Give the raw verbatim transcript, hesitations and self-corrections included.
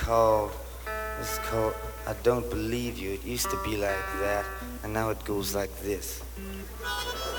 called, it's called I Don't Believe You. It used to be like that, and now it goes like this.